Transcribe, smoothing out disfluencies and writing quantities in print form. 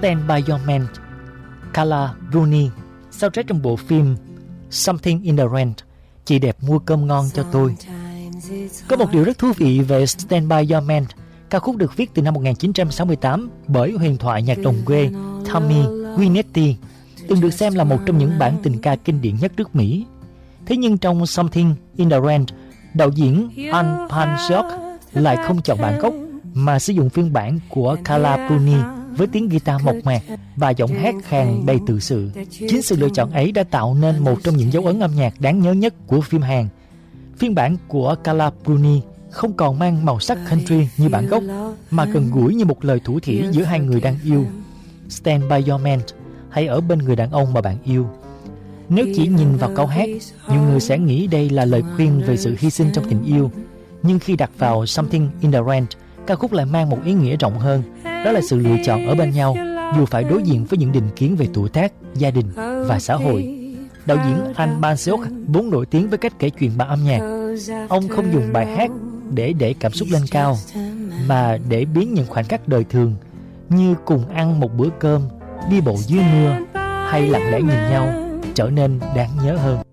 Stand By Your Man, Carla Bruni, soundtrack trong bộ phim Something in the Rain, Chị đẹp mua cơm ngon cho tôi. Có một điều rất thú vị về Stand By Your Man. Ca khúc được viết từ năm 1968 bởi huyền thoại nhạc đồng quê Tommy Winetti, từng được xem là một trong những bản tình ca kinh điển nhất nước Mỹ. Thế nhưng trong Something in the Rain, đạo diễn Ann Pansok lại không chọn bản gốc mà sử dụng phiên bản của Carla Bruni với tiếng guitar mộc mạc và giọng hát khàn đầy tự sự. Chính sự lựa chọn ấy đã tạo nên một trong những dấu ấn âm nhạc đáng nhớ nhất của phim Hàn. Phiên bản của Carla Bruni không còn mang màu sắc country như bản gốc, mà gần gũi như một lời thủ thỉ giữa hai người đang yêu. Stand by your man, hãy ở bên người đàn ông mà bạn yêu. Nếu chỉ nhìn vào câu hát, nhiều người sẽ nghĩ đây là lời khuyên về sự hy sinh trong tình yêu. Nhưng khi đặt vào Something in the Rain, ca khúc lại mang một ý nghĩa rộng hơn. Đó là sự lựa chọn ở bên nhau, dù phải đối diện với những định kiến về tuổi tác, gia đình và xã hội. Đạo diễn Ann Pansok vốn nổi tiếng với cách kể chuyện bằng âm nhạc. Ông không dùng bài hát để cảm xúc lên cao, mà để biến những khoảnh khắc đời thường như cùng ăn một bữa cơm, đi bộ dưới mưa hay lặng lẽ nhìn nhau trở nên đáng nhớ hơn.